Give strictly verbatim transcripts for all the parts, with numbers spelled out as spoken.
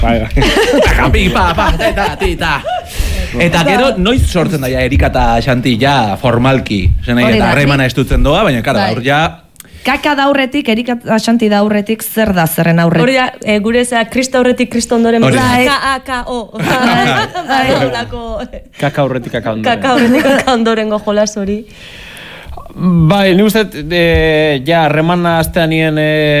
Pipa, pa, tita, tita. Eta gero, noiz sortzen daia Erika eta Xanti ja formalki. Zenei, eta harremana estutzen doa, baina, karo, gaur ja... Kaka da aurretik, Erika Xanti da aurretik, zer da zerren aurretik? Hori da, e, gure zera, Krista aurretik, Krista ondoren, K-A-K-O. Kaka aurretik, kaka ondoren. Kaka aurretik, kaka ondoren gojolas hori. Bai, ni uste, ja, remana astean nien,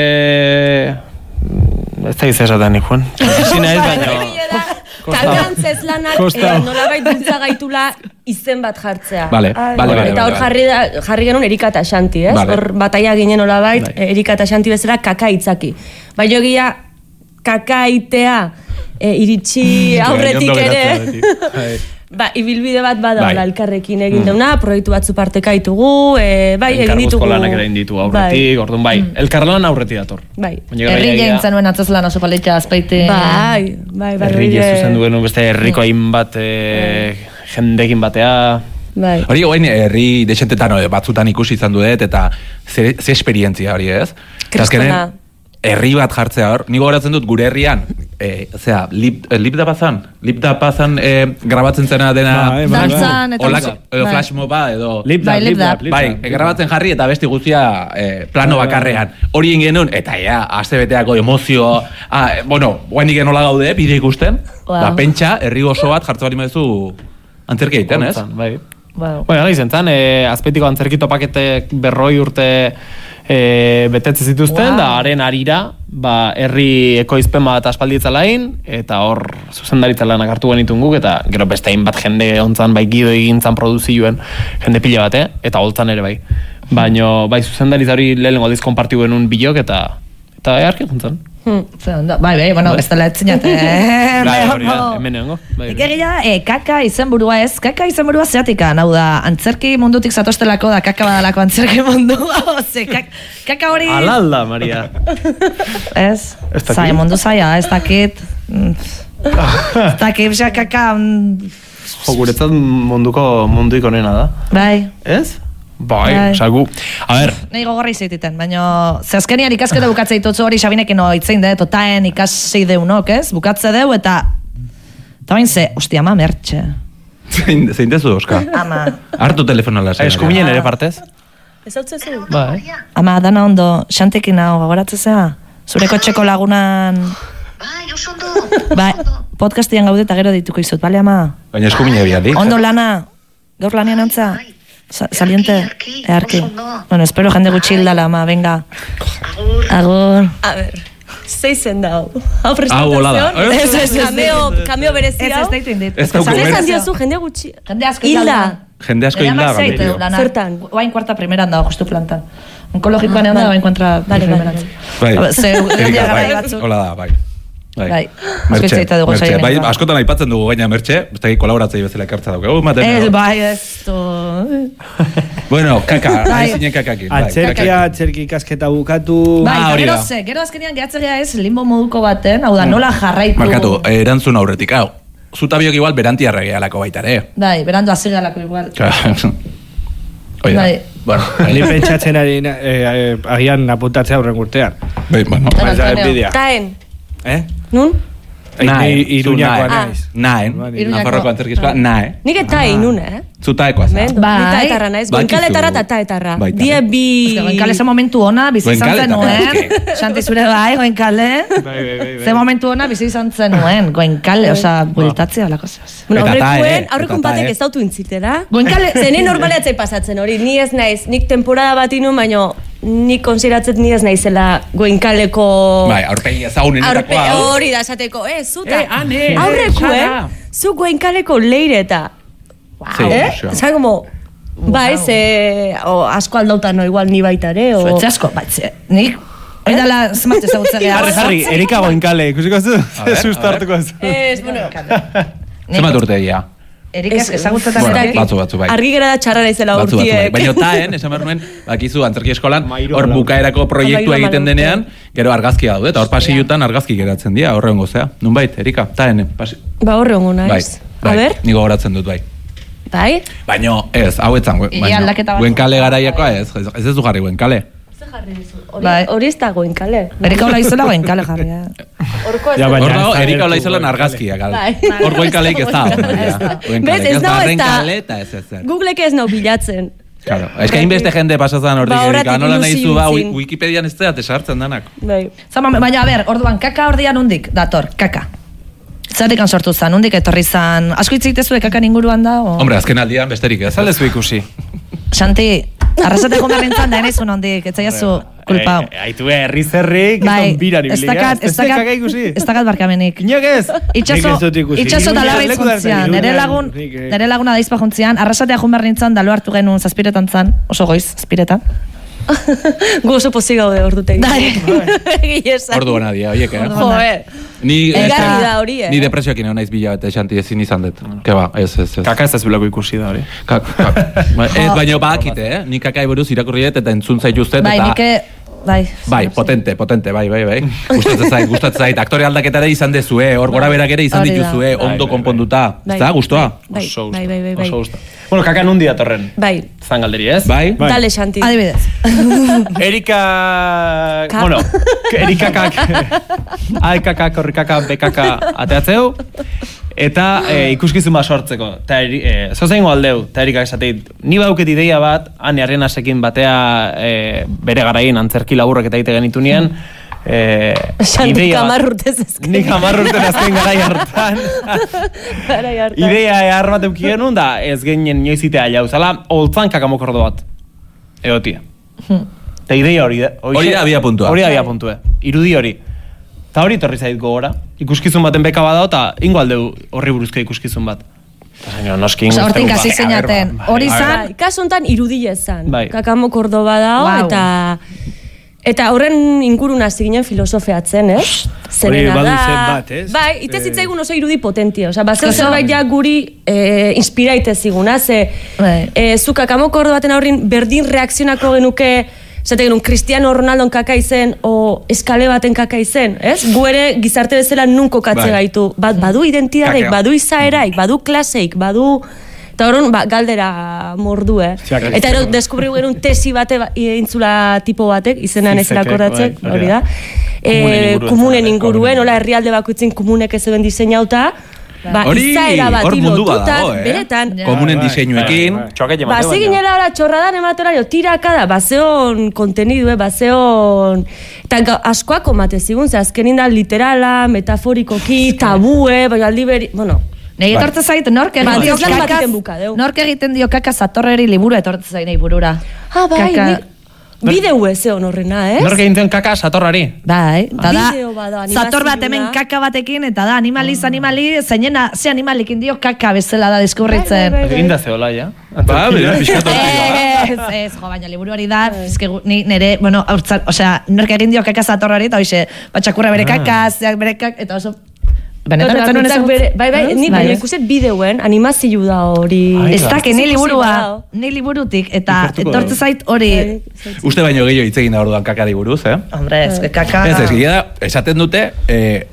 ez da gizesatean nik, Juan. Zina ez, baina... Kalgantzez lanak nolabait dultza gaitula izen bat jartzea. Vale, vale, vale. Eta hor jarri genuen Erika eta Xanti, ez? Hor bataia ginen nolabait, Erika eta Xanti bezala kaka itzaki. Baina egia kaka itea iritsi aurretik ere... Ba, ibilbide bat bada hola elkarrekin egin deuna, proiektu batzu parteka ditugu, bai, egin ditugu. Elkarguzko lanak ere egin ditu aurretik, orduan bai, elkarlan aurretik dator. Bai. Herri jaintzen nuen atzazlan oso palitza azpeite. Bai, bai, bai. Herri jezuzen duen beste herriko hain bat jendekin batea. Bai. Hori, guain, herri desentetan batzutan ikusi izan duet, eta ze esperientzia hori ez? Kristona. Herri bat jartzea hor, nigo horatzen dut gure herrian, e, zera, lip, lip da pazan? Lip da pazan e, grabatzen zena dena... Dantzan, eta... Olako, edo flash moba, edo... Lip da, lip da. Bai, grabatzen jarri eta besti guztia e, plano bakarrean. Hori ingen genuen, eta ja, aste beteako emozio... Ah, bueno, guain igen nola gaude, bide ikusten, ba, pentsa, herri oso bat jartze bari mezu antzerki egiten, ez? Bai. Bai, gara izentzan, azpeitiko antzerki topaketek berroi urte... E, betetze zituzten, wow. Da haren arira ba, herri ekoizpen bat aspalditzalain, eta hor zuzendaritza lanak hartu genitun guk, eta gero beste hain bat jende ontzan, bai Gido egintzan produzioen jende pila bat, eh? Eta holtzan ere bai. Baina bai zuzendaritza hori lehenengo aldiz konpartiu genuen bilok, eta eta earki juntzan. Hmm. Bai, bai, bueno, ez dela etzinat. Bai, hori da, hemen egongo. Egeria, kaka izenburua ez, kaka izenburua zeatikan, hau da, antzerki mundutik zatostelako da, kaka badalako antzerki mundua, oze, kaka hori... Alalda, Maria. Ez, zai, mundu zaia, ez dakit... Ez dakit, ez kaka... Jo, guretzat munduko munduik onena da. Bai. Ez? Bai, salgu. A ber... Nei gogorra izaititen, baina... Ze azkenian ikasketa bukatzea ditutzu hori Xabinekin oitzein dut, otaen ikasei deunok, ez? Bukatze deu eta... Eta bain ze, ostia, ama mertxe. Zein dezu, Oska? Ama. Hartu telefonala. Eskuminen ere partez? Ez hau tzezu? Bai. Ama, dana ondo, Xantekin hau, gagoratzea? Zure kotxeko lagunan... Bai, oso ondo. Bai, podcastian gaude eta gero dituko izut, bale, ama? Baina eskumine biadik. Ondo lana, gaur lanian ontza? Saliente, earki. Bueno, espero jende gutxi hildala, ama, venga. Agur. Agur. A ver, zeizen da hau. Hau Hau volada. Ez, ez, ez. Kameo berezi hau. Ez, ez daitu indit. Ez dauku Ez berez. handiozu, jende gutxi. Jende asko hilda. Jende asko hilda. Zertan? Oain kuarta primeran dago, justu plantan. Onkologikoan egon da, oain kuarta primeran. Bai, Ze, Erika, bai, bai, hola da, bai. Bai, Mertxe, Mertxe, bai, askotan aipatzen dugu gaina Mertxe, ez da kolaboratzei bezala ekartza dugu. Ez, bai, ez du... Bueno, kaka, hain zinen kakakin. Atzerkia, atzerki ikasketa bukatu... Bai, gero ze, gero azkenean gehatzea ez limbo moduko baten, hau da, nola jarraitu... Markatu, erantzun aurretik, hau. Zutabiok igual berantiarra gehalako baita, ere? Bai, berandu azigalako igual. Oida, bueno. Ni pentsatzen ari, agian apuntatzea aurren urtean. Bai, bueno. Taen. Eh? Nun? Nae, Iruñakoa naiz. Naen, Nafarroko antzerkizkoa, nae. Nik eta inun, eh? Zutaekoa za. Bai. Etarra naiz, goenkaletarra eta taetarra. Die bi... Goenkale ze momentu ona, bizi izan zenuen. Xanti zure bai, goenkale. Ze momentu ona, bizi izan zenuen. Goenkale, oza, bueltatzea lako zaz. Bueno, aurrekuen, aurrekun batek ez dautu intzitera. Goenkale... Zenen normaleatzei pasatzen hori, ni ez naiz, nik temporada bat inun, baino... Nik konsideratzet ni ez naizela goenkaleko... Bai, aurpegi ezagunenetakoa. Hori da esateko, eh, zuta. Eh, ane, aurreku, eh? Zu goenkaleko leire eta... Wow, eh? Zan, como... Bai, ze... Asko aldauta no, igual ni baita, ere, o... Zuetze asko, batze. Nik... Hori dala zmate zagutze geha. Harri, harri, Erika goenkale, ikusiko zu? Ze sustartuko zu. Ez, bueno... Zemat urte egia? Erikaz ezagutzetan bueno, batzu, batzu, bai. Argi gara da txarra naizela urtiek. Baina taen, esan behar nuen, bakizu antzerki eskolan, hor bukaerako proiektua egiten denean, gero argazkia daude, eta hor pasillutan argazki geratzen dira, horre hongo zea. Nunbait, Erika, taen, pasi... Ba horre hongo naiz. Bai, bai, a ber? Nigo goratzen dut, bai. Bai? Baina, ez, hau etzan, goenkale garaiakoa ez, ez ez du jarri goenkale. Hori, hori ez dagoen kale. Erika Olaizela goen kale jarri. Horko ez Ja, da. baina- Hor dago, ez da Erika gertu Olaizolan goenkale. argazkia, gal. Bai. Hor goenkaleik ez da. Bez, ez dago ez da. Barrenkale eta ez ez ez. Googlek ez nau bilatzen. Claro, es que hainbeste jende pasazan hortik, Ba, Erika, horretik nola nahi zu ba, ilusioekin. Wikipedian ez da, tesartzen danak. Bai. Zama, baina, a ber, orduan, kaka ordian undik, dator, kaka. Zerrikan sortu zan, undik etorri zan, asko hitz egitezue kakan inguruan da, o? Hombre, azken aldian besterik ez. Zaldezu ikusi. Xanti, arrasateko berrintzan da enezun ondik, ez zaiazu kulpau. Eh, Aitu herri zerrik, Bai, ez biran ez ibilia. dakat, ez dakat, kaka ikusi. ez dakat barkamenik. Inak ez? Itxaso, Nik ez dut ikusi. itxaso Iruñan talarra leku da, izkuntzian, Iruñan, nere lagun, nik, eh. nere laguna daizpa juntzian, arrasatea jun behar nintzen, dalu hartu genuen zazpiretan zan, oso goiz, zazpiretan. Gu oso pozik gaude ordutegi. Bai. Egia esan. Ordu gana dia, oiek, eh? Joe. Ni, Egarri ez- da hori, eh? Ni depresioekin egon naiz bila eta esanti ezin izan dut. Ke ba, ez, ez, ez. Kaka ez ez bilako ikusi da hori. Ka- ka- ba, ez, baina bakite, eh? Nik kakai buruz irakurri dut eta entzun zaituztet Bai, eta... nike, bai. Bai, potente, potente, bai, bai, bai. Gustatzen zait, gustatzen zait. Aktore aldaketa ere izan dezue, hor gora berak ere izan Hori da. dituzue, Bai, ondo bai, konponduta. Bai. Ez da, gustoa? Bai, Oso gusta. bai, bai, bai, bai. Oso gusta. Bueno, kaka nundi datorren. Bai. Zan galderi, ez? Bai? Bai. Dale, Xanti. Adibidez. Erika... Ka. Bueno, erikakak... Aikakak, horrikakak, bekaka ateatzeu. Eta e, ikuskizun bat sortzeko. Ta eri, e, zozein aldeu, eta erikak esateit. Ni bauket ideia bat, ane Arenasekin batea e, bere garaien antzerki laburrak eta egite genitu nien. E, Xantik ideia bat- hamar urtez ezken. Nik hamar urten azken garai hartan. Garai hartan. Ideia ehar bat euki genuen da ez genien inoizitea jau. Zala, holtzan kakamokordo bat. Egotia. Eta ideia hori da. Hori da abiapuntua. Hori da abiapuntue. Irudi hori. Eta hori torri zait gogora. Ikuskizun baten beka badao eta ingo aldeu horri buruzko ikuskizun bat. Eta zaino, noski ingo Osa, hortik ustegu, hasi ba, zeinaten. a ber, ba, Hori bai. zan, Bai, kasu honetan irudile zan. Bai. Kakamo Kordoba dao, Wow. eta... Eta horren ingurun hasi ginen filosofeatzen, ez? Zerena badu da... zen bat, ez? Bai, ite Eh. zitzaigun oso irudi potentia. Osa, bazeo Oso. zerbait ja guri eh, inspiraite ziguna, ze... Bai. Eh, zu Kakamo Kordobaten aurrin berdin reakzionako genuke... Zate genuen, Cristiano Ronaldon kaka izen, o eskale baten kaka izen, ez? Gu ere gizarte bezala nun kokatze Bai. gaitu. Ba, badu identidadeik, Kakea. badu izaeraik, badu klaseik, badu... Eta horren, ba, galdera mordu, eh? Txak. Eta ero, deskubriu genuen tesi bate ba, intzula tipo batek, izenan ez Zifetek, erakordatzek, bai, hori da. Komunen Eh, inguruen Komunen zela, inguruen, hola herrialde bakoitzin komunek ez zeben diseinauta, ba, Hori, izaera bat hor mundu bat lotuta, dago, eh? beretan, Ja. Komunen Bai, bai. diseinuekin. Bai, bai. Txoket Ba, jemate ze ginela ora txorradan ematera jo, tirakada, bazeon kontenidu, eh, bazeon... Eta ga- askoako mate zigun, ze azkenin da literala, metaforikoki, tabue, bai aldi beri... Bueno, Negi etortze zait, nork Ba, egiten dio Dioslan bat kakaz, egiten bukadeu. nork egiten dio kaka zatorreri liburu etortze zait nahi burura. ah, bai, Kaka- ni- bideu ez egon horrena, ez? Nork egin zion kaka satorrari. Bai, eta da, Bideo bat da, animazioa. zator bat hemen kaka batekin, eta da, animaliz, animali, zeinena, ze animalikin dio kaka bezala da deskubritzen. Bai, bai, bai. Egin da zehola, ja. Ba, bera, pixkat Ez, ez, jo, baina liburu hori da, eske gu- ni nere, bueno, haurtzat, osea, nork egin dio kaka zatorrari, eta hoxe, batxakurra bere kaka, zeak bere kaka, eta oso... Benetan ez nuen Bakoitzak bere- Bai, bai, ni Bai, baina ez. ikuset bideoen, animazio da hori. Ai, Ez dakit, ni Ikusi liburua, badao. ni liburutik, eta Ikertuko etortze dugu. zait hori... Bai, Uste baino gehiago hitz egin da orduan kakari buruz, eh? Hombre, ez, kaka... Ez, ez, gila da, esaten dute, eh,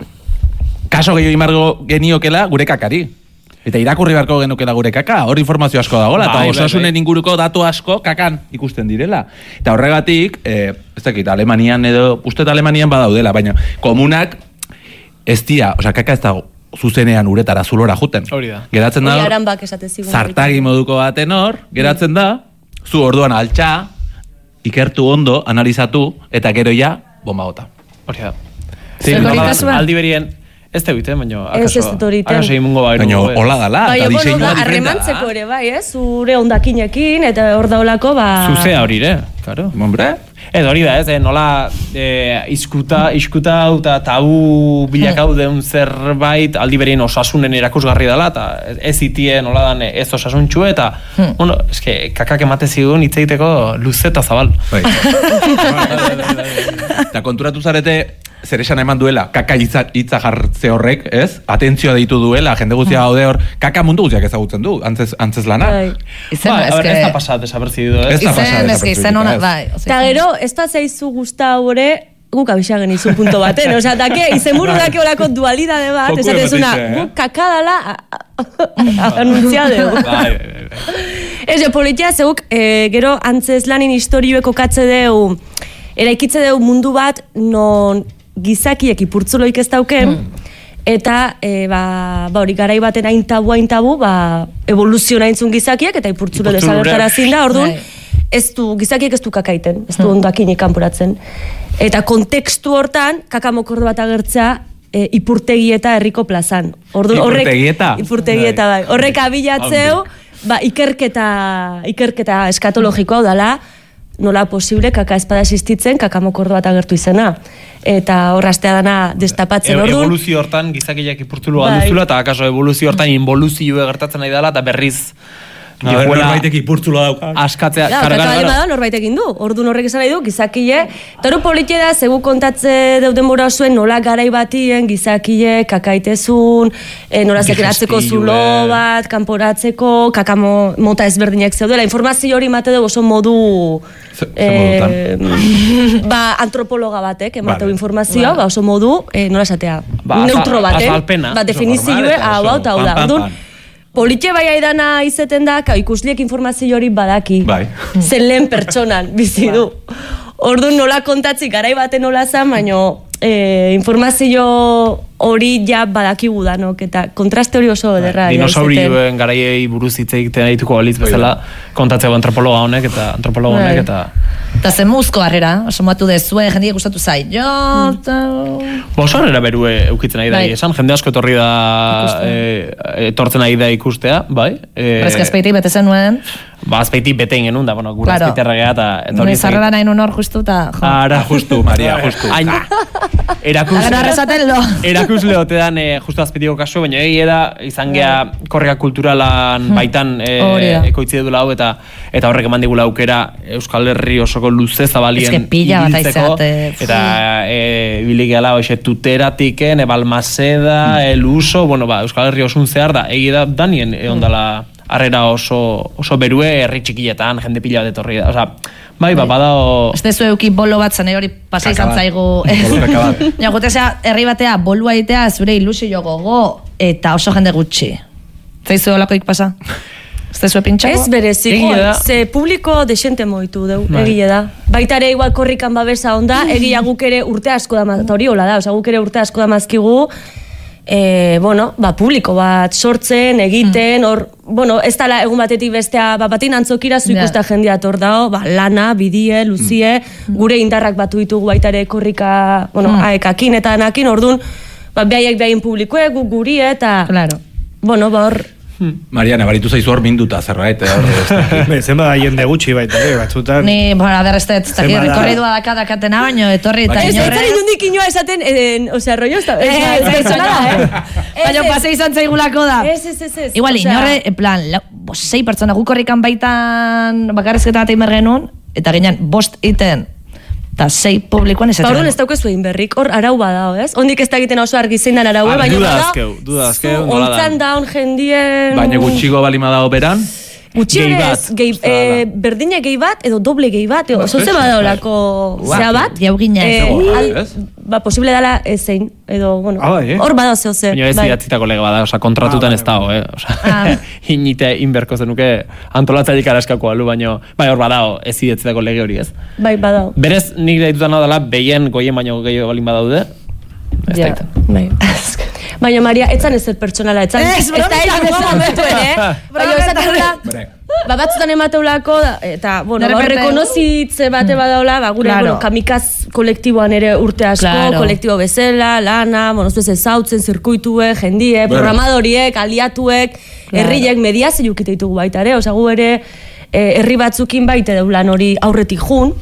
kaso gehiago imargo geniokela gure kakari. Eta irakurri beharko genukela gure kaka, hor informazio asko dagoela, eta Bai, bai, osasunen bai. inguruko datu asko kakan ikusten direla. Eta horregatik, eh, ez dakit, Alemanian edo, uste eta Alemanian badaudela, baina komunak ez dira, osea, kaka ez dago zuzenean uretara zulora juten. Hori da. Geratzen da, Hori hor, aranbak esate zigun. zartagi moduko baten hor, geratzen da, zu orduan altxa, ikertu ondo, analizatu, eta gero ja, bomba bota. Hori da. Zuek hori nola da, kasua? aldi berien, ez te biten, baina Ez, akaso, ez dut hori iten. akaso imungo bairu. Baina hola dala, Bai, eta bueno, diseinua da, diferentea da. harremantzeko ere, bai, ez? Zure ondakinekin, eta hor daulako, ba... Zuzea hori ere, claro. Hombre, Ez hori da, ez, eh, nola eh, iskuta, iskuta hau eta tabu bilakau deun zerbait aldi berien osasunen erakusgarri dela, eta ez itie nola dan ez osasuntxu, eta, bueno, eske, kakak emate zigun hitz egiteko luze eta zabal. bai. Eta konturatu zarete, zer esan eman duela, kaka hitza, hitza jartze horrek, ez? Atentzioa deitu duela, jende guztia gaude hor, kaka mundu guztiak ezagutzen du, antzez, antzez lana. Bai. Izen, Ba, a ber, eske- ez da pasat desaperzibido, ez? Ez da pasa Izen, eske, izen ona, desapertzibituta, ez. bai. osea, Eta izen- gero, ez da zeizu guztau ere, guk abixagen izun punto baten, osea, dake, izenburu dake olako dualidade bat, Joku esatezuna, ematize, eh? guk kakadala anuntziadeu. Bai, bai, bai. Ez, politia, zeuk, e, gero antzez lanin historioek okatze deu, eraikitze deu mundu bat, non gizakiek ipurtzuloik ez dauken, mm. eta e, ba, ba hori garai baten hain tabu, hain tabu, ba, evoluzioa aintzun gizakiek, eta ipurtzulo desagertarazin da, orduan, ez du, gizakiek ez du kakaiten, ez du hmm. ondakinik kanporatzen. Eta kontekstu hortan, kakamokordo bat agertzea, e, ipurtegi eta herriko plazan. Orduan, horrek, ipurtegieta? Ipurtegieta, bai. Horrek abilatzeu, ba, ikerketa, ikerketa eskatologikoa dala, nola posible kaka espada existitzen, kakamokordo bat agertu izena. Eta horraztea dana destapatzen, e, orduan. Evoluzio hortan gizakiak ipurtzulu galduzula, eta akaso evoluzio hortan involuzio gertatzen nahi dela, eta berriz norbaitek ipurtzula dauka. Askatzea, ja, kargara. Ja, da, norbaitek egin du. Orduan horrek esan nahi du, gizakile. Eta hori politia da, zegu kontatze deuden mora zuen, nola garai batien, gizakile, kakaitezun, e, nola zekeratzeko zulo bat, kanporatzeko, kakamo mota ezberdinak zeudela. Informazio hori mate dugu oso modu... E, ba, antropologa batek, emateu vale. informazioa, ba, oso modu, e, nola esatea, ba, neutro batek. Azalpena. Ba, definizioe, hau, hau, hau da. Orduan, politxe bai aidana izeten da, ka, ikusliek informazio hori badaki. Bai. Zen lehen pertsonan, bizi du. Orduan nola kontatzi, garai baten nola zan, baino e, informazio hori ja badakigu danok, eta kontraste hori oso ederra. Dinosaurioen garaiei buruz hitz egiten dituko balitz bezala, kontatzeko antropologa honek, eta antropologa honek, eta... Eta zen muzko harrera, oso matu dezue, jendiek gustatu zai. Jo, ta... Ba, oso harrera berue eukitzen nahi da, esan, jende asko etorri da, etortzen nahi da ikustea, bai. Horrezka azpeitik bete zenuen. Ba, azpeitik bete ingen da, bueno, gure claro. azpeite erregea, eta... Nire zarrera nahi nun hor justu, eta... Ara, justu, Maria, justu. Erakusle ote dan, justu azpeitiko kasu, baina egi da, izan gea korreka kulturalan baitan ekoitzi edula hau, eta eta horrek eman digula aukera Euskal Herri osoko luze zabalien ibiltzeko, eta bilik gala, oixe, tuteratiken, Balmaseda, el uso, bueno, ba, Euskal Herri osun zehar da, egi da, danien egon dala harrera oso, oso berue herri txikietan, jende pila bat etorri da, oza, bai, ba, badao... Ez dezu euki bolo bat zane hori pasa izan zaigu. Ja, gutezea, herri batea, bolua egitea, zure ilusio gogo, eta oso jende gutxi. Zaizu olakoik pasa? Ez dezu epintxako? Ez bereziko, ze publiko desente moitu deu, egile da. Baita ere igual korrikan babesa onda, egia guk ere urte asko da, eta hori hola da, oza, guk ere urte asko da mazkigu, E, bueno, ba, publiko bat sortzen, egiten, hor, bueno, ez dala egun batetik bestea, ba, batin antzokira zu ikusta jendia ator dao, ba, lana, bidie, luzie, mm. gure indarrak batu ditugu baita ere korrika, bueno, mm. aekakin eta anakin, orduan, ba, behaiek behaien publikoek, gu guri, eta, claro. bueno, ba, hor, Mariana, baritu zaizu hor minduta zerbait, zenba da jende gutxi baita, batzutan. Ni, bueno, berrestet, ez dakit, rekorri dua daka dakatena, baino, etorri eta inorre. Ez zari nundik inoa esaten, osea, rollo ez da, ez pertsonala, eh? Baina pase izan zaigulako da. Ez, ez, ez, ez. Igual, inorre, en plan, sei pertsona gukorrikan baitan bakarrezketa bat eimer genuen, eta ginen, bost iten, eta sei publikoan ez Paurun ez daukezu egin berrik, hor arau badao, ez? Ondik ez da egiten oso argi zein dan arau, baina duda azkeu, duda azkeu, nola da. Ontzan daun jendien... Baina gutxiko balima dago beran? Gutxienez, berdine gehi bat, edo doble gehi bat, oso ze badaolako zea bat. Jau gina ez. Ba, posible dala zein, edo, bueno, hor badao zeo ze. Baina ez idatzitako lege bada, oza, kontratutan ez dago, eh? Oza, inite inberko zenuke antolatzarik araskako alu, baina, bai, hor badao, ez idatzitako lege hori ez. Bai, badao. Berez, nik daitutan hau dela, behien goien baino gehiago balin badaude, ez daiten. Bai. Baina, Maria, etzan ez zer pertsonala, etzan ez da egin momentuen, eh? Baina, ezaten ba, batzutan emateulako, eta, bueno, ba, rekonozitze bate badaula, ba, gure, bueno, kamikaz kolektiboan ere urte asko, kolektibo bezala, lana, bueno, ez ezautzen, zirkuitue, jendie, programadoriek, aliatuek, herriek, mediazio jukite ditugu baita ere, oza, gu ere, herri batzukin baite deulan hori aurretik jun,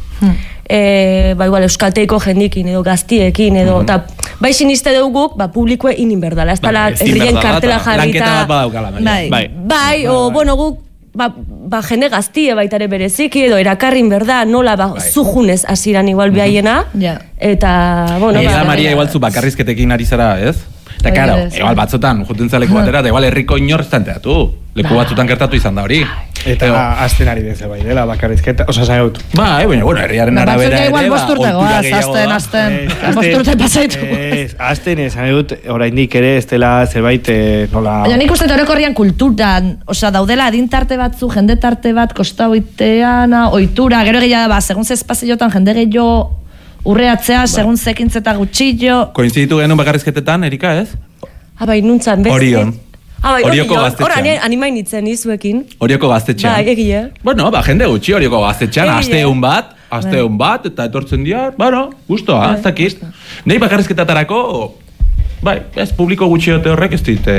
E, ba, igual, euskalteiko jendikin edo gaztiekin edo, eta mm-hmm. bai siniste duguk, ba, publikoe inin berdala, ez dala herrien kartela jarrita. Lanketa bat badaukala, bai. Bai, bai, o, bueno, guk, ba, ba, jende gaztie baitare bereziki edo erakarrin berda, nola, ba, bai. Zujunez asiran igual behaiena, mm-hmm. eta, bueno, ba, Maria, igual zu bakarrizketekin ari zara, ez? Eta, karo, igual batzotan, juten zaleku batera, eta igual herriko inor ez tanteatu. Leku batzutan gertatu izan da hori. Eta azten ari den zerbait, dela, bakarrizketa, oza, zan dut. Ba, baina, bueno, herriaren arabera ere, igual bost urte goaz, azten, azten, bost urte pasaitu. Azten, zan dut, oraindik ere, ez dela zerbait, nola... Baina nik uste orokorrian kulturan, oza, daudela adintarte batzu, jendetarte bat, kostauitean, ohitura, gero egia da, ba, segun ze espaziotan, jende gehiago urreatzea, segun zekintzeta gutxillo... Koinziditu genuen bakarrizketetan, Erika, ez? Abai, nuntzan, beste... Orion. Ah, bai, Orioko gaztetxean. Horan, animain itzen izuekin. Orioko gaztetxean. Bai, egia. Bueno, ba, jende gutxi Orioko gaztetxean, asteun bat, asteun bat, eta etortzen dira, bueno, gustoa, ez dakit. Nei bakarrizketatarako, bai, ez publiko gutxi ote horrek ez dit,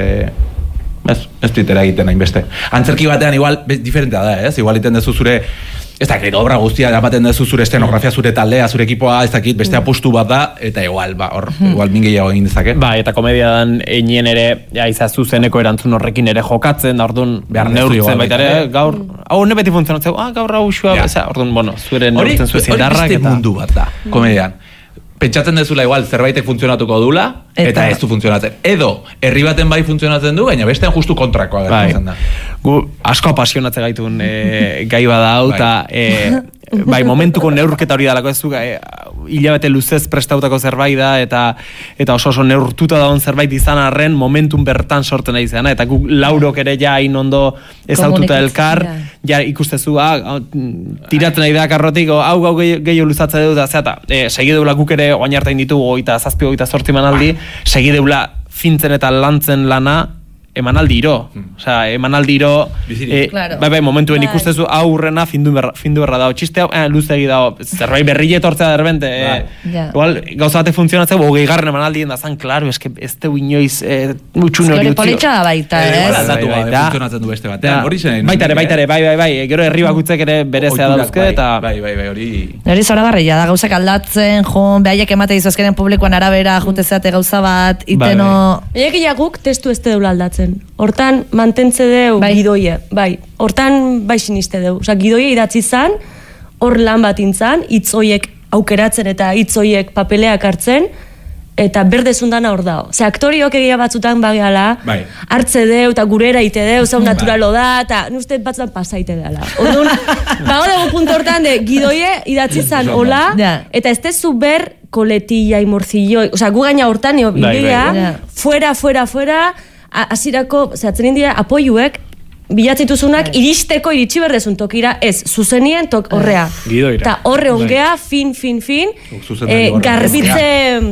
ez, ez dit eragiten hainbeste. Antzerki batean igual, diferentea da, ez? Igual iten dezu zure, ez dakit, obra guztia eramaten dezu zure estenografia, zure taldea, zure ekipoa, ez dakit, beste apustu bat da, eta igual, ba, hor, igual min gehiago egin dezake. Ba, eta komedia dan einien ere, ja, izazu zeneko erantzun horrekin ere jokatzen, da orduan, behar neurtzen baita ere, gaur, hau, ne beti funtzionatzeu, ah, gaur hau xua, ja. Orduan, bueno, zure neurtzen zuen zindarrak, eta... Hori beste mundu bat da, komedian. Pentsatzen dezula igual zerbaitek funtzionatuko dula eta, eta ez du funtzionatzen. Edo, herri baten bai funtzionatzen du, baina bestean justu kontrakoa gertatzen da. Gu asko apasionatze gaitun e, gai bada hau, eta e, bai, momentuko neurketa hori dalako ez du, e, hilabete luzez prestautako zerbait da, eta eta oso oso neurtuta dagoen zerbait izan arren momentun bertan sorten nahi zena, eta guk laurok ere ja hain ondo ezaututa elkar, ja ikustezu, ah, tiratzen nahi da karrotik, hau gau gehiago luzatze dut, eta e, segideula guk ere oain hartain ditugu, oita zazpi, oita zortzi manaldi, segideula fintzen eta lantzen lana, emanaldi iro, osea, emanaldi iro, eh, claro. Bai, bai, momentuen ikustezu aurrena findu berra, findu berra dago, txiste hau, eh, luzegi dago, zerbait berri etortzea derbente, eh, yeah. Igual, gauza bate funtzionatzea, hogei garren emanaldi da zan, klaro, eske, ez teu inoiz, eh, utxun hori utzio. Politxa da baita, eh? Igual, aldatu bai, funtzionatzen du beste batean, hori zen. Baitare, baitare, bai, bai, bai, gero herri bakutzek ere berezea dauzke, eta... Bai, bai, bai, hori... Hori zoragarria da, gauzak aldatzen, joan, behaiek emate izozkeren publikoan arabera, jutezeate gauza bat, iteno... Egia guk testu ez deula aldatzen. Hortan, mantentze deu bai. Gidoie, bai. Hortan, bai siniste deu. Osa, gidoie idatzi zan, hor lan bat intzan, hitzoiek aukeratzen eta hitzoiek papeleak hartzen, eta berdezundana hor dao. Ose, aktoriok egia batzutan bageala, bai. Hartze deu, eta gurera ite deu, zau naturalo da, eta nuzte batzutan pasaite dela. Orduan, bago dugu punto hortan, de, gidoie idatzi zan hola, eta ez tezu ber koletilla, imorcilloi, osa, gu gaina hortan, nio, bidea, fuera, fuera, fuera, hasirako, zehatzen india, apoiuek, bilatzituzunak iristeko iritsi berdezun tokira, ez, zuzenien tok horrea. Gidoira. Eta horre ongea, fin, fin, fin, eh, garbitze...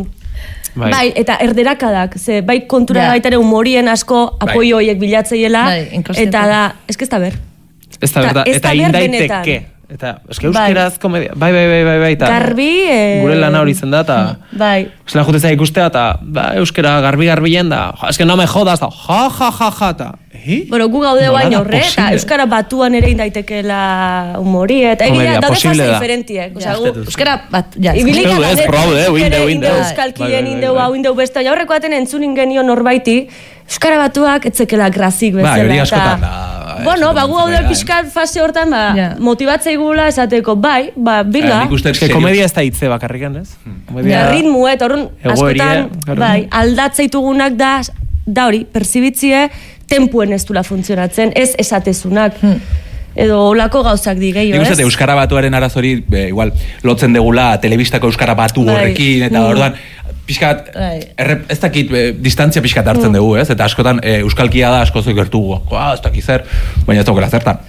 Bai. Bai, eta erderakadak, ze bai kontura yeah. baitare humorien asko apoio horiek bilatzeiela, bai, eta da, eske ez da ber. Ez da ber, eta indaiteke. Eta, eske euskeraz komedia, bai, bai, bai, bai, bai, eta garbi, eh... gure lana hori zen da, eta bai. Zela jutezea ikustea, eta ba, euskera garbi-garbien da, eske no me jodas, da, ja, ja, ja, ja, eta bueno, gu gaude bain horre, eta euskara batuan ere indaitekela humori, eta egia, daude fase diferentiek. Euskara bat, ja. Ibilika daude, indeu euskalkien, indeu hau, indeu beste, baina horreko aten entzunin genio norbaiti, euskara batuak etzekela grazik bezala. Ba, hori askotan da. Bueno, ba, gu haude pixkat fase hortan, ba, motibatzei gula esateko, bai, ba, binga. Eske komedia ez da hitze bakarrikan, ez? Ja, ritmuet, horren, askotan, bai, aldatzeitugunak da, da hori, persibitzie, tempuen ez dula funtzionatzen, ez esatezunak. Edo olako gauzak di gehiago, ez? Nik uste, euskara batuaren arazori, igual, lotzen degula telebistako euskara batu horrekin, eta orduan, pixkat, ez dakit, distantzia pixkat hartzen dugu, ez? Eta askotan, euskalkia da asko zoi gertugu. Ah, ez dakit zer, baina ez daukela zertan.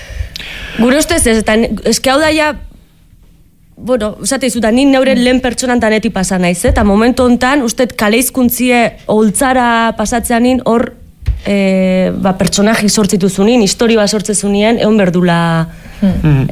Gure ustez ez, eta eske hau daia, bueno, usate izuta, nin neure lehen pertsonan taneti pasa naiz, eta momentu hontan, uste kaleizkuntzie holtzara pasatzean nin, hor, E, ba, pertsonaji sortzituzunin, historioa sortzezunien, egon berdula hmm.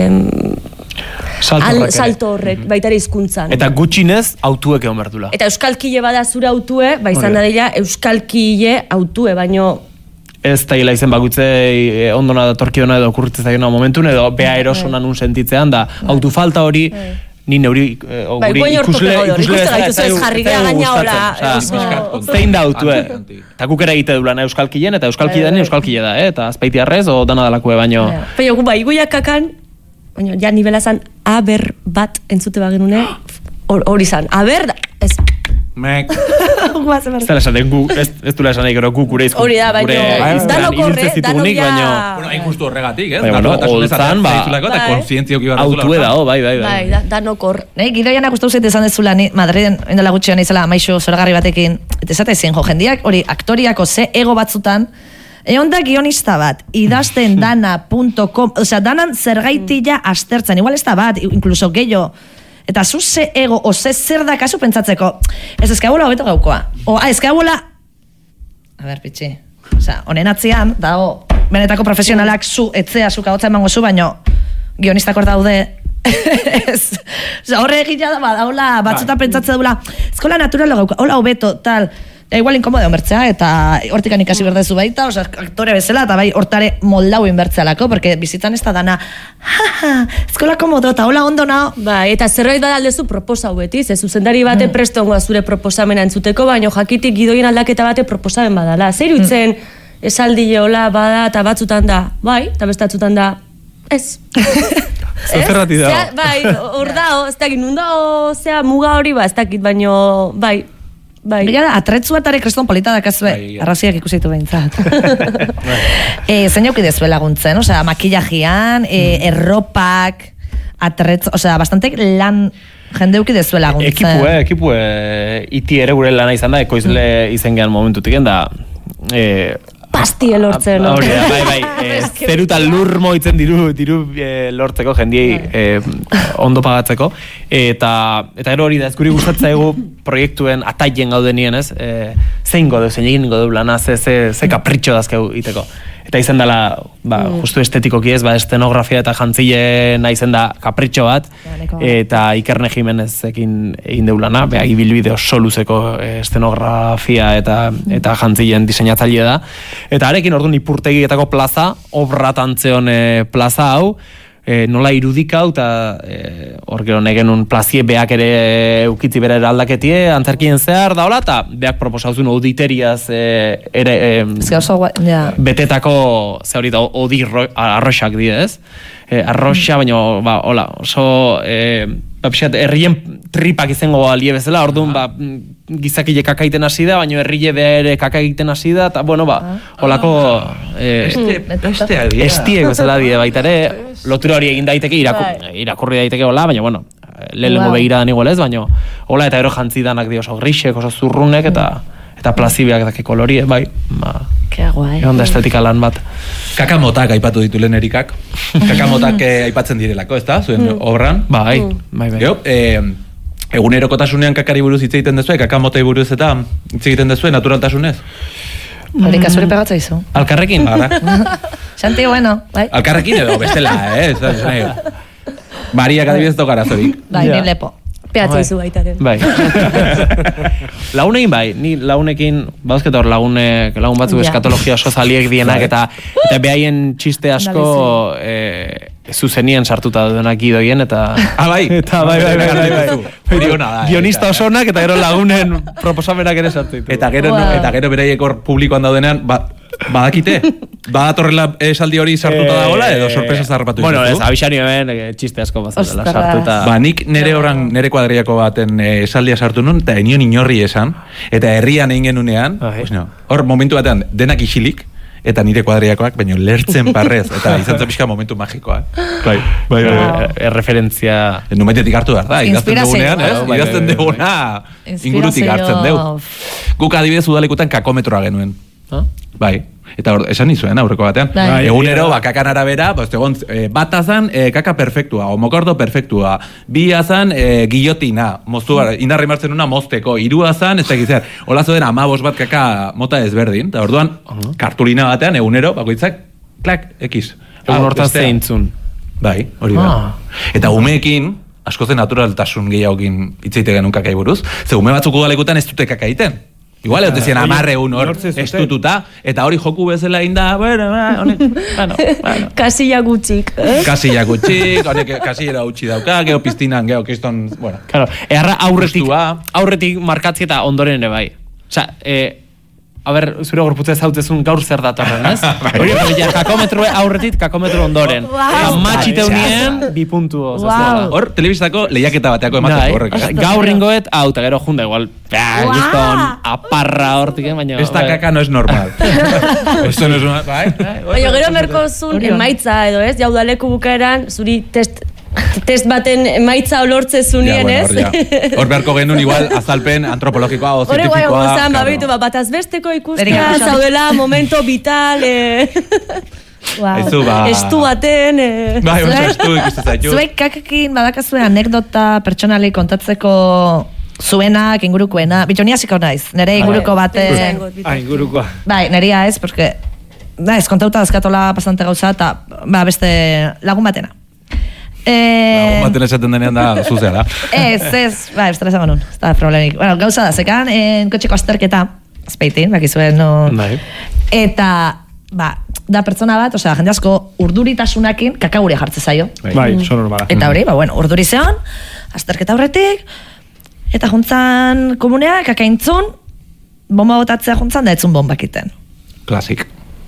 e, salto, salto horrek, mm-hmm. baitare hizkuntzan. Eta gutxinez, autuek egon berdula. Eta euskalkile bada zure autue, ba izan da dela euskalkile autue, baino... Ez da hila izen bakutze e, ondona da torkiona edo okurritzen zaiona momentun, edo bea erosona nun sentitzean, da autu falta hori... Ni neuri ikusle ez jarrigea gaina hola zein da autue eta gukera egite dulan euskalkilen eta euskalkideen euskalkile da, eta azpeitiarrez o dana dalakue baino baina gu bai, guiak kakan baina ja nivela zan aber bat entzute bagenune hori zan, aber ez Mek. Ez dela esan, gu, ez, ez dula esan gero gu gure izkun. Hori da, baina, danok horre, danok ja... Bueno, hain justu horregatik, ez? Bai, bueno, holtzan, ba, eta konsientzioki barra zula. Autue dago, bai, bai, bai. Bai, danok hor. Nei, gidoianak uste uzet esan dezula, ni Madriden, endela gutxi hona izela, maixo zoragarri batekin, eta esate zen, jo, jendiak, hori, aktoriako ze ego batzutan, egon da guionista bat, idazten dana punto com, osea, danan zergaitila astertzen, igual ez da bat, incluso gehiago, eta zu ze ego, o ze zer da kasu pentsatzeko, ez ezkabola hobeto gaukoa. O, ah, ezkabola... A ber, pitxi. Osea, honen atzian, dago, benetako profesionalak zu, etzea, zu kaotza emango zu, baino, guionistakor daude, ez. Osea, horre egila da, ba, daula, batzuta pentsatze dula, eskola naturalo gaukoa, hola hobeto, tal... E, igual inkomodo bertzea, eta hortikan ikasi berdezu baita, osea, aktore bezala, eta bai, hortare moldau inbertzealako, porque bizitzan ez da dana, jaja, eskola komodo, eta hola ondo nao. Bai, eta zerbait badaldezu proposa beti, ze zuzendari bate mm. prestongoa zure proposamena entzuteko, baino jakitik gidoien aldaketa bate proposamen badala. Zer utzen, mm. esaldi hola bada, eta batzutan da, bai, eta bestatzutan da, ez. Zerrati da. Bai, hor dao, ez dakit, nundao, zea, muga hori ba, ez dakit, baino, bai, bai. Bila da, atretzua eta kreston polita dakazue, bai, arraziak ikusitu behintzat. e, zein auki dezue laguntzen, osea, makillajian, e, erropak, atretz, osea, bastante lan jende auki dezue laguntzen. Ekipue, ekipue, iti ere gure lana izan da, ekoizle izen gehan momentutik, da, e, pasti elortzen, no? Hori da, bai, bai, e, zeruta lur moitzen diru, diru e, lortzeko, jendiei e, ondo pagatzeko, eta eta gero hori da, ez guri gustatzen egu proiektuen ataien gaudenien, ez? E, zein godu, zein egin godu lana, ze, ze, ze kapritxo dazkeu iteko. Eta izen dela, ba, justu estetikoki ez, ba, estenografia eta jantzile izen da kapritxo bat, eta Ikerne Jimenezekin egin deulana, beha ibilbide oso luzeko estenografia eta eta jantzileen diseinatzaile da. Eta arekin orduan Ipurtegietako plaza, obratantzeon e, plaza hau, e, nola irudikau, eta e, hor gero negenun plazie beak ere ukitzi bere aldaketie, antzerkien zehar da hola, eta beak proposauzun auditeriaz e, ere e, ja. betetako, ze hori da, odi arroxak didez, e, arroxa, baina, ba, hola, oso... E, ba, pixat, herrien tripak izango alie bezala, orduan, ba, gizakile kakaiten hasi da, baina herrile ere kakaiten hasi da, eta, bueno, ba, holako... Estiek bezala die baita ere, lotura hori egin daiteke, irakurri daiteke hola, baina, bueno, lehenengo begiradan igual ez, baina, hola, eta ero jantzidanak di oso grisek, oso zurrunek, eta eta plazibiak dake kolorie, bai, ba... Ke guai. Egon da estetika lan bat. Kakamotak aipatu ditu lehen erikak. Kakamotak eh, aipatzen direlako, ez da? Zuen mm. obran. Bai, bai, bai. Gero, eh, egunerokotasunean kakari buruz hitz egiten dezue, kakamotei buruz eta hitz egiten dezue, naturaltasunez? Hori mm. kasuri pegatza izu. Alkarrekin, bara. Xanti, bueno, bai. Alkarrekin edo, bestela, eh? Ez, Mariak adibidez tokara zorik. Bai, ni lepo. Peatza izu baitaren. Bai. Launekin bai, ni launekin, bauzketa hor lagunek, lagun batzuk ja. Eskatologia oso zaliek dienak, eta eta behaien txiste asko e, zuzenien sartuta duenak gidoien, eta... Ah, bai! Eta bai, bai, bai, bai, bai. Guionista osonak, eta gero lagunen proposamenak ere sartu ditu. Eta gero, wow. eta gero beraiek hor publikoan daudenean, ba, badakite? Badatorrela esaldi hori sartuta dagoela, edo sorpresa zarrapatu bueno, ez, abixani hemen, txiste asko bazatela sartuta. Ba, nik nere horan, nere kuadriako baten esaldia sartu nun, eta enion inorri esan, eta herrian egin genunean, pues no, hor momentu batean denak isilik, eta nire kuadriakoak, baina lertzen parrez, eta izan zen pixka momentu magikoa. Bai, bai, bai. Erreferentzia... Numetetik hartu behar da, idazten dugunean, ez? Idazten duguna ingurutik hartzen dugu. Guk adibidez udalekutan kakometroa genuen. Bai, eta or, esan nizuen aurreko batean. Bai. Egunero, ba, kakan arabera, pues, egon, e, bat azan, e, kaka perfektua, homokordo perfektua, bi azan, e, guillotina, moztu, indarri martzen una mozteko, hiru azan, ez da gizar, hola zoden amabos bat kaka mota ezberdin, eta orduan, uh-huh. kartulina batean, egunero, bakoitzak, klak, ekiz. Egun hortaz zeintzun. Bai, hori da. Ah. Eta umeekin, askozen naturaltasun gehiagokin hitzeite genuen kakai buruz, ze ume batzuk udalekutan ez dute kaka iten. Igual, ez dezien amarre un hor, estututa, eta hori joku bezala inda, bueno, honek, bueno, bueno. Kasilla gutxik, eh? Kasilla gutxik, honek kasillera utxi dauka, geho piztinan, geho kiston, bueno. Claro, eharra aurretik, aurretik markatzi eta ondoren ere bai. Osa, e, a ber, zure gorputza ezautzezun gaur zer datorren, ez? Hori, ja, kakometro aurretit, kakometro ondoren. Eta matxite unien, bi puntu. Hor, telebistako lehiaketa bateako emateko horrek. Gaur ringoet, hau, eta gero junda igual, guzton, aparra hortik, baina... Esta kaka no es normal. Esto no es normal, bai? Baina gero merkozun, emaitza edo ez, jaudaleku bukaeran, zuri test... test baten emaitza olortze zunien, ez? Hor beharko genuen igual azalpen antropologikoa o zientifikoa. Hore guai gozan, babitu, bat azbesteko ikustea, zaudela, momento vital, estu baten... Bai, oso estu ikusten zaitu. Zuek kakakin badakazue anekdota pertsonali kontatzeko zuenak, ingurukoena. Bitxo, ni hasiko naiz, nire inguruko baten... Ah, ingurukoa. Bai, nirea ez, porque... Da, ez kontauta dazkatola bastante gauza, eta beste lagun batena. Eh, Baten esaten denean da zuzea da. Ez, ez, ba, estresa ganun, ez da problemik. Bueno, gauza da, zekan, en kotxeko azterketa, azpeitin, bakizuen, no... Nahi. Eta, ba, da pertsona bat, osea, jende asko urduritasunakin kakaguria jartze zaio. Bai, so normala. Eta hori, ba, bueno, urduri zeon, azterketa horretik, eta juntzan komunea, kakaintzun, bomba botatzea juntzan, da etzun bombakiten. Klasik.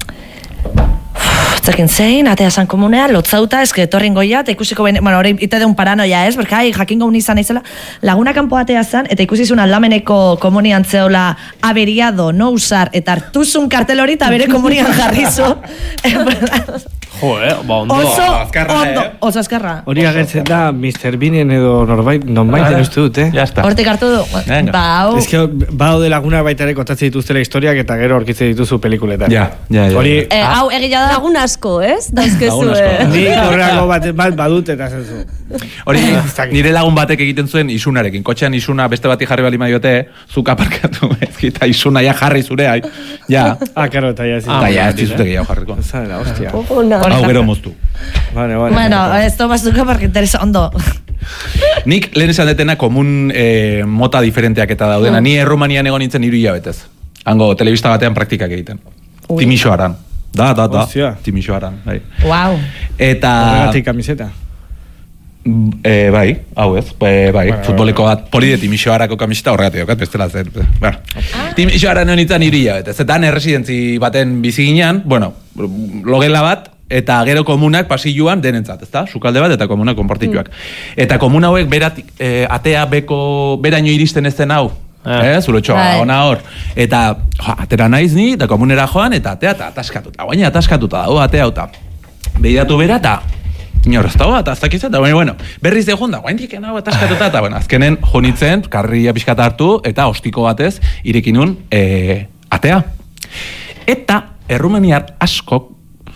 Zekin zein, atea san komunea, lotzauta, eske etorrin goia, eta ikusiko bene, bueno, hori ite deun paranoia ez, berka, jakingo unizan izela, laguna kanpo atea zan, eta ikusizun aldameneko komunian zeola averiado, no usar, eta hartuzun kartel hori, eta bere komunian jarrizu. Jo, eh, ba, ondo. Oso, ondo, oso azkarra. Hori agertzen da, mister Beanen edo norbait, nonbaiten uste dut, eh? Ya está. Hortik hartu du, bau. Ez que bau de laguna baita ere kontatzen dituztela historiak, eta gero orkitze dituzu pelikuletan. Ja, ja, ja. Hori... Hau, egila da. Lagun asko, ez? Dauzkezu, eh? Ni horreago bat badut eta zenzu. Hori, nire lagun batek egiten zuen isunarekin. Kotxean isuna beste bati jarri bali madiote, zuk aparkatu, ezkita isuna ja jarri zure, ai. Ja. Ah, karo, eta ja. Eta ja, ez dizute gehiago jarriko. Zara, hostia. Hau gero moztu. Vale, vale. Bueno, esto bazuka porque interesa ondo. Nik lehen esan detena komun eh, mota diferenteak eta daudena. Ni Errumanian egon nintzen hiru hilabetez. Hango telebista batean praktikak egiten. Timisoaran. Da, da, da. Timisoaran. Bai. Wow. Eta... Horregatik kamiseta. Eh, bai, hau ez, eh, bai, bueno, futboleko bat, poli de Timisoarako kamiseta horregatik okat, bestela zen. Bueno. Ah. Timisoaran egon nintzen hiru hilabetez. Zetan erresidentzi baten bizi ginean, bueno, logela bat, eta gero komunak pasilluan denentzat, ezta? Sukalde bat eta komunak konpartituak. Mm. Eta komuna hauek beratik, eh, atea beko beraino iristen ez den hau. Ah. Eh, zulotxoa, ona hor. Eta, jo, atera naiz ni, eta komunera joan, eta atea eta ataskatuta. Baina ataskatuta dago atea, eta behiratu bera, eta inor ez dago, eta aztakizat, eta bueno, bueno, berriz de jonda, guain diken hau ataskatuta, eta bueno, azkenen jonitzen, karria pixkat hartu, eta ostiko batez, irekinun eh, atea. Eta, errumaniar askok,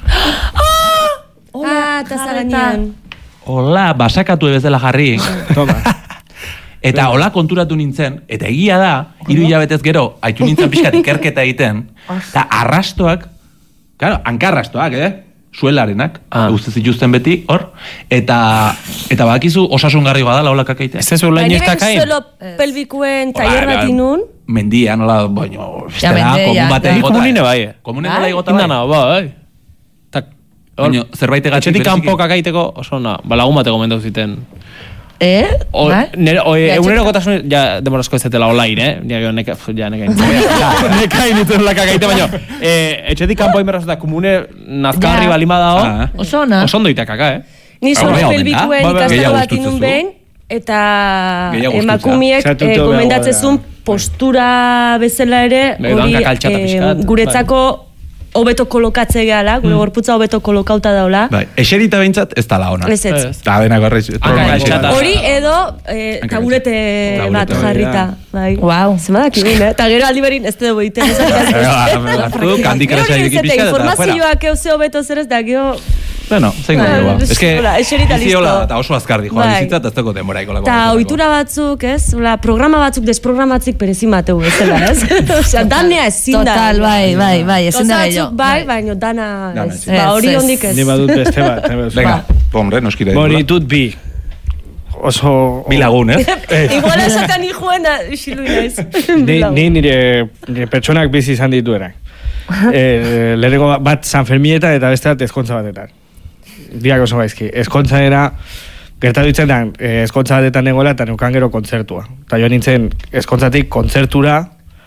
Ah, eta zaganean. Hola, basakatu ebezela jarri. Toma. Eta hola konturatu nintzen, eta egia da, hiru hilabetez gero, haitu nintzen pixkat ikerketa egiten, eta arrastoak, claro, hankarrastoak, eh? Suelarenak, ah. Uste zituzten beti, hor, eta eta badakizu osasungarri badala hola kakaitea. Ez ez ula inoiztak hain? Baina suelo pelbikuen taller bat inun? Mendia, nola, baino, ja, komun batean igota. Komunine bai. Komunen gola igota bai. Indana, bai. Baina, zerbait egatik... Etxetik kanpo kakaiteko, oso na, ba lagun bateko mendau ziten. Eh? O, nere, o, egunero kotasun, ja, demorazko ez zetela olain, eh? Ja, gero, neka, ja, nekain. Nekain ituen la kakaite, baina, eh, etxetik kanpo inberraz eta komune nazkarri ja. Balima dao. Ah. Oso ona. Oso ondo itak kaka, eh? Ni solo pelbikuen ikastaro bat inun behin, eta emakumiek gomendatzezun postura bezala ere, hori guretzako hobeto kolokatze gehala, gure mm. gorputza hobeto kolokauta daula. Bai, eserita behintzat ez tala ona. Ez ez. Da, benak horreiz. Hori edo eh, taburete bat jarrita. Bai. Wow. Zemadak ibin, eh? Ta gero aldi berin ez te dugu iten. Kandikara zailek ipizkat eta fuera. Informazioak euse hobeto zer ez da, gero... Bueno, zein gogoa. Ez que, eserita listo. Eta oso azkardi, joan bizitzat, ez teko demoraiko lako. Ta ohitura batzuk, ez? Programa batzuk desprogramatzik perezi mateu, ez dela, ez? Osea, danea ezin da. Total, bai, bai, bai, ezin da gehiago. Bai, baina dana ez. Ba, hori hondik ez. Ni badut beste bat. Venga, hombre, noskira. Boni, tut bi. Oso... Bi lagun, ez? Igual esaten hijuena, xilu inaiz. Ni nire pertsonak bizi izan dituenak. Lehenengo bat San Fermietan eta beste bat ezkontza batetan. Biak oso gaizki. Ezkontza era, gertatu ditzen da, ezkontza batetan egoela eta neukan gero kontzertua. Eta jo nintzen ezkontzatik kontzertura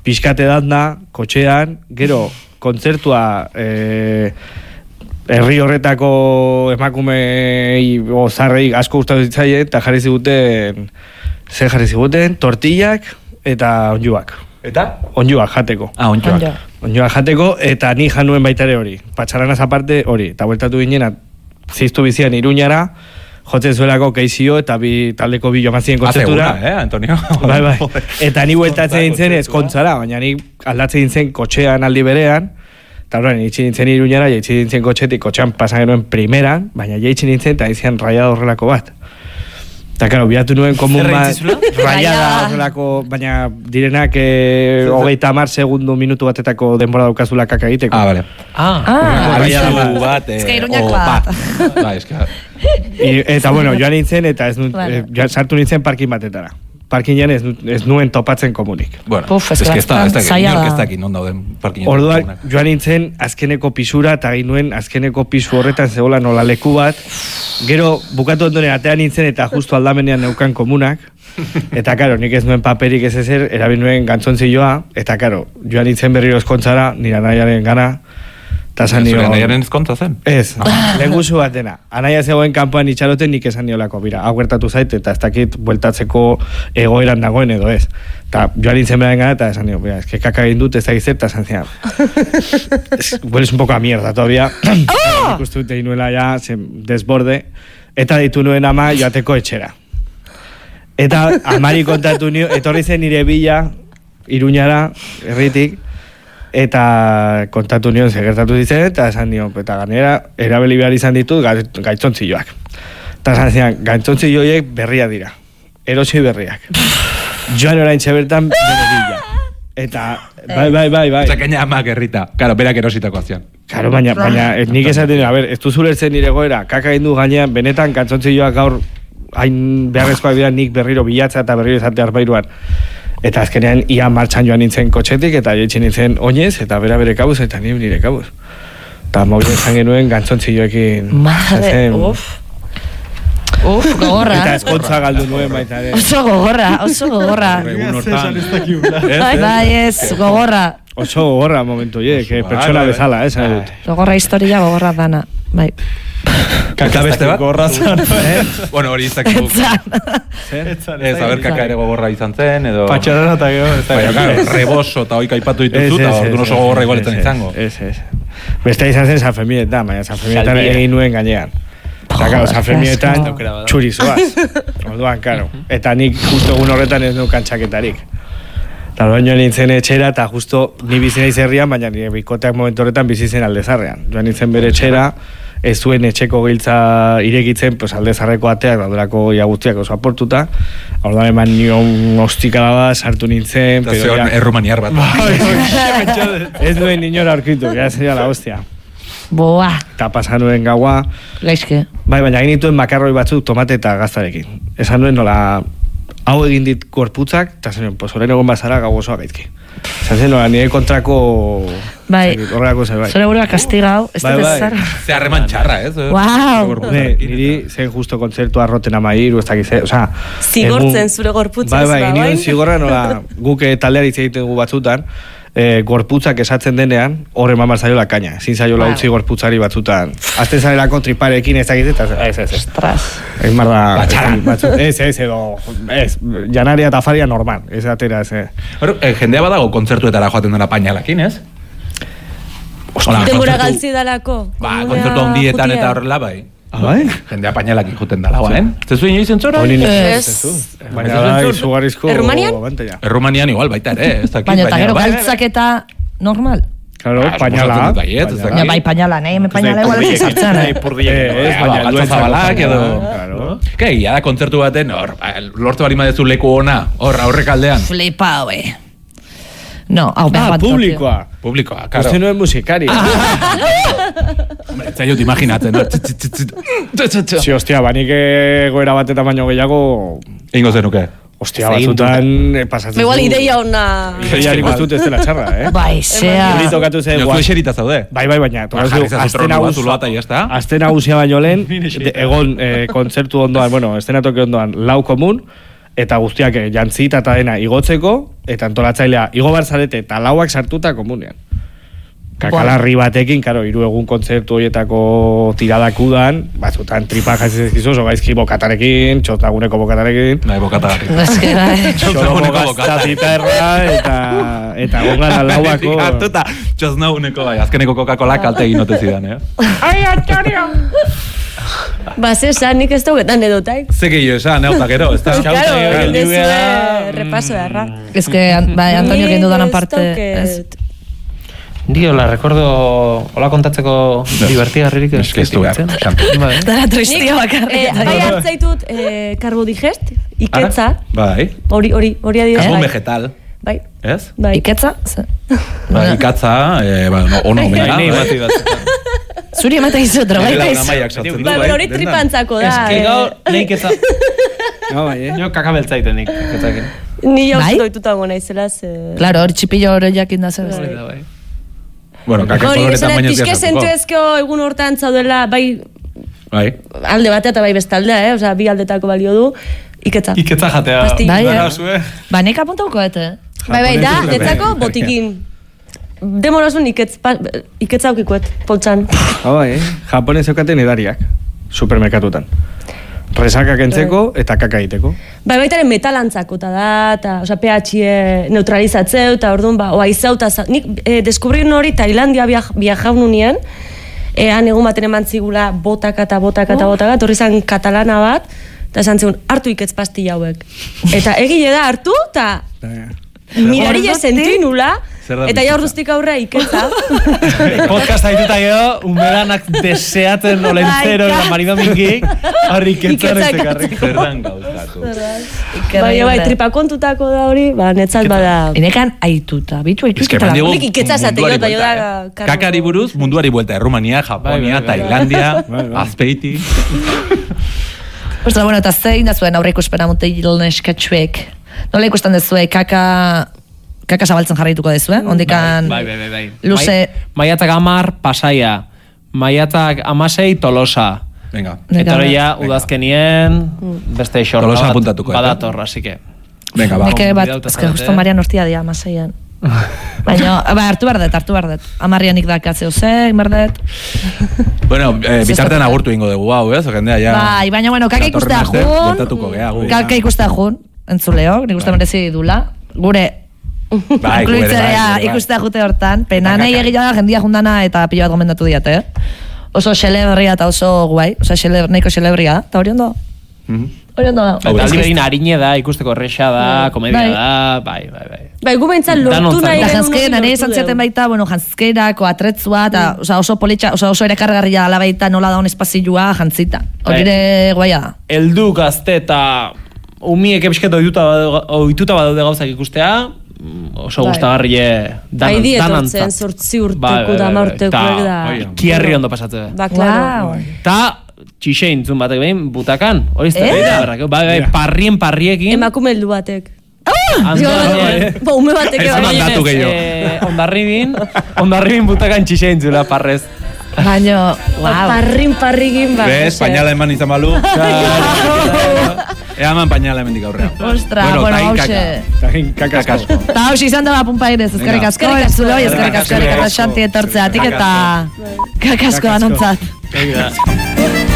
pixkate da, kotxean, gero, kontzertua e, herri horretako emakumei o zarrei asko gustatu zitzaien, eta jarri ziguten, zer jarri ziguten, tortillak eta onjuak. Eta? Onjuak jateko. Ah, onjuak. Onjuak jateko, eta ni januen baitare hori. Patxaranaz aparte hori. Eta bueltatu ginen, ziztu bizian Iruñara, jotzen zuelako keizio eta bi taldeko bi jomazien kontzertura. Hace una, eh, Antonio? Bai, bai. Eta ni bueltatzen dintzen ezkontzara, baina ni aldatzen dintzen kotxean aldi berean, eta horren, itxi nintzen Iruñara, jaitsi nintzen kotxetik, kotxean pasan genuen primeran, baina jaitsi nintzen eta izan raiada horrelako bat. Eta, karo, bilatu nuen komun bat, raiada horrelako, baina direnak eh, hogeita hamar segundu minutu batetako denbora daukazula kaka egiteko. Ah, bale. Ah, ah raiada bat, ez que Iruñak bat. Ba, ez que... Eta, bueno, joan nintzen, eta ez nu, eh, sartu nintzen parkin batetara. Parkinean ez, ez nuen topatzen komunik. Bueno, Puf, ez que ez da, ez da, ez da, non dauden parkinean. Orduan, joan nintzen azkeneko pisura, eta egin nuen azkeneko pisu horretan zegoela nola leku bat. Gero, bukatu ondoren atean nintzen, eta justu aldamenean neukan komunak. Eta, karo, nik ez nuen paperik ez ezer, erabin nuen gantzontziloa, eta, karo, joan nintzen berriro eskontzara, nire anaiaren gana. Zure anaiaren ezkontza zen? Ez, lehen guzu batena. Anaia zegoen kanpoan itxaroten nik esan niolako, bira, hau gertatu zait, eta ez dakit bueltatzeko egoeran dagoen edo ez. Eta joan nintzen behar gara, eta esan nio, bira, ez que kaka egin dut, ez da gizet, eta esan zian. Hueles un poco a mierda, todavía. Ikustu dut egin nuela ja, desborde, eta ditu nuen ama joateko etxera. Eta amari kontatu nio, etorri zen nire bila, Iruñara, herritik, eta kontatu nion segertatu ditzen, eta esan nion, eta ganera, erabeli behar izan ditut gaitzontziloak. Eta esan zian, gaitzontziloiek berria dira. Erosi berriak. Joan orain txebertan bere bila. Eta, bai, bai, bai, bai. Osa, kaina amak errita. Karo, berak erositako azian. Karo, baina, baina, nik esaten, a ber, ez duzu lertzen nire goera, kaka egin du gainean, benetan gaitzontziloak gaur, hain beharrezkoak dira nik berriro bilatza eta berriro izate arbairuan. Eta azkenean ia martxan joan nintzen kotxetik, eta jaitxin nintzen oinez, eta bera bere kabuz, eta nire nire kabuz. Eta mobilen zan genuen gantzontzioekin. Madre, uf. Uf, gogorra. Eta eskontza galdu nuen baita ere. Oso gogorra, oso gogorra. Bai, ez, gogorra. Oso gogorra momentu, ye, que pertsona bezala, eh, zan dut. Gogorra historia, gogorra dana, bai. Kaka beste bat? Gogorra zan. Bueno, hori izak guk. Ez, a ber, kaka ere gogorra izan zen, edo... Patxaran eta gero. Baina, claro, reboso eta hoik aipatu dituzu, eta orduan oso gogorra igualetan izango. Ez, ez. Beste izan zen San Fermietan, baina San Fermietan egin nuen gainean. Eta, claro, San Fermietan txurizoaz. Orduan, claro. Eta nik justo egun horretan ez nukan txaketarik. Eta joan nintzen etxera, eta justo ni bizi naiz herrian, baina nire bikoteak momentu horretan bizi zen Aldezarrean. Joan nintzen bere etxera, ez zuen etxeko giltza irekitzen, pues Aldezarreko ateak, daudurako ia guztiak oso aportuta. Orduan eman nion ostikala bat, sartu nintzen. Eta zeon errumaniar bat. Ez duen inora aurkitu, gara zeria la hostia. Boa. Eta pasan nuen gaua. Gaizke. Bai, baina egin dituen makarroi batzuk tomate eta gaztarekin. Esan nuen nola, hau egin dit gorputzak, eta zen, pues horren egon bazara gau osoa gaizki. Esan zen, nola, nire kontrako... Bai, horrelako zer, bai. zure burua kastigau, ez dut zara. Ze harreman txarra, ez? Wow. Niri zen justo kontzertu arroten amairu, ez dakiz, oza... Zigortzen zure gorputzak. Bai, bai, nire zigorra nola, guk taldear hitz egiten gu batzutan, E, gorputzak esatzen denean, horre mamar zaiola kaina. Ezin zaiola wow. Utzi gorputzari batzutan. Azten zarelako triparekin ez dakit, eta ez, ez, ez. Ostras. Ez marra... Ez, ez, edo... Ez, janaria eta faria normal. Ez atera, ez. Hor, eh, jendea badago kontzertuetara joaten dela pañalakin, ez? Denbora galtzi dalako. Ba, kontzertu handietan eta horrela, bai. Ah, bai? Jendea pañalakin juten dala, bai? Ez zuen joizen zora? Ez. Baina da, izugarrizko... Errumanian? Errumanian igual, baita ere. Baina eta gero galtzaketa normal. Claro, pañala. Baina bai pañala, nahi, me pañala igual ez sartzen. Ez, baina galtza zabalak edo... Ke, ia da kontzertu baten, hor, lortu bari madezu leku ona, hor, aurrek aldean. Flipa, hoi. No, hau behar bat. Publikoa. Publikoa, karo. Uste nuen musikari. Hombre, ez zaiut imaginatzen, no? Si, hostia, banik goera bat eta baino gehiago... Ingo zenuke. Hostia, batzutan pasatzen. Igual ideia ona... Ideia nik ustut ez dela txarra, eh? Bai, zea. Hori tokatu zen... Jozu eserita zaude. Bai, bai, baina. Azte nagusia baino lehen, egon kontzertu ondoan, bueno, estena toki ondoan, lau komun, eta guztiak eh, jantzita eta dena igotzeko, eta antolatzailea igo bar zarete eta lauak sartuta komunean. Kakalarri batekin, karo, hiru egun kontzertu horietako tiradak udan, batzutan tripa jazizkizu, oso gaizki bokatarekin, txotlaguneko bokatarekin. Nahi, bokatarekin. Eske, bai. Txotlaguneko bokatarekin. Eta, eta gongara lauako. Hartuta, txotlaguneko bai, azkeneko Coca-Cola kalte egin ote zidan, eh? Ai, Antonio! Ba, zesan, nik ez daugetan edotaik. Zeke jo esan, neuta gero, ez da? Claro, dezue repaso erra. Eske, bai, Antonio egin dudanan parte. Ez. Dio, la rekordo, hola kontatzeko divertigarririk ez. Ez du behar, xantu. Dara tristia bakarrik. Bai hartzaitut carbodigest, iketza. Bai. Hori, hori, hori adioz. Carbon vegetal. Bai. Ez? Bai. Iketza? Bai, ikatza, ba, ono, mena. Nei bati bat. Zuri emata izu, droga eta izu. Bai, hori tripantzako da. Ez que gaur, nei iketza. No, bai, eh? Nio kakabeltzaiten nik, iketzakin. Ni jau doituta gona izela, ze... Claro, hori txipillo hori jakin da zer. Hori da, bai. Bueno, kaka koloretan baino pizke sentuezko egun hortan zaudela, bai, bai, alde batea eta bai bestaldea, eh? Osea, bi aldetako balio du, iketza. Iketza jatea. Bai, eh? Ba, nik apuntauko, ete. Bai, bai, da, netzako botikin. Demorazun iketz, iketza aukikuet, poltsan. Ah, bai, eh? Japonen zeukaten edariak, supermerkatutan. Resakak entzeko eta kaka egiteko. Bai, baitaren metalantzako eta da, eta, osea, pH neutralizatzeu, eta orduan, ba, oa izau, eta nik eh, deskubriun hori Tailandia viajaun unien, ean egun baten eman zigula botaka eta botaka eta botaka, torri zan katalana bat, eta esan zegoen, hartu iketz pastilla hauek. Eta egile da, hartu, eta mirari esentu nula, eta ja orduztik aurra iketza. Podcast haituta gero, umeranak deseatzen olentzero eta marido mingik, horri iketza horretik harrik. zerran gauzatu. Bai, bai, tripakontutako da hori, ba, netzat bada... Enekan aituta, bitu aituta. Nik iketza zate jo, eta jo da... Kakari buruz, munduari buelta, Rumania, Japonia, Tailandia, Azpeiti. Ostra, bueno, eta zein da zuen aurre ikuspena mutil neskatxuek. Nola ikusten dezue, kaka... Kaka zabaltzen jarraituko dezu, eh? Ondikan bai, bai, bai, bai. luze... Maiatzak amar, Pasaia. Maiatzak amasei, Tolosa. Venga. Eta hori ja, udazkenien, beste xorra Tolosa bat apuntatuko, badator, así que... Venga, ba. Nik bat, ezke justo Marian ostia dia, amaseian. Baina, ba, hartu bardet, hartu bardet. Amarrianik da katzeo ze, inbardet. Bueno, eh, bitartean agurtu ingo dugu, hau, ez? Jendea, ja... Bai, baina, bueno, kaka ikustea jun. Kaka ikustea jun, entzuleo, nik uste merezi dula. Gure... Bai, Inkluitzea ikustea jute hortan, pena nahi egila da jendia jundana eta pilo bat gomendatu diate, eh? Oso xelebria eta oso guai, oso xeleb, nahiko xelebria, eta hori ondo? Hori ondo da. Eta aldi behin harine da, ikusteko erresa da, komedia da, bai, bai, bai. Bai, gu behintzat lortu nahi... Da janzkeen, nire izan ziaten baita, bueno, janzkerako, atretzua, eta oso politxa, oso ere kargarria dala baita nola da hon espazioa jantzita. Hori ere guaia da. Eldu gazte eta umiek epsket ohituta badaude gauzak ikustea, oso gustagarrie danantza. Bai, dietortzen, sortzi urteko da, marteko da. Kierri ondo pasatzen. Ba, klaro. Ta, txixe intzun batek behin, butakan. Hori ez da, bai, bai, parrien parriekin. Emakume heldu batek. Ba, ume batek. Ez mandatu gehiago. Ondarribin, ondarribin butakan txixe intzula, parrez. Baina, wow. Parrin parrikin, ba. Bez, pañala eman izan balu. Ea eman pañala emendik aurrean. Ostra, bueno, hause. Tahin kakasko. Ta hause izan da punpa ere, ezkerrik asko, erzuloi, ezkerrik asko, eta xanti etortzea, atik eta kakasko anontzat.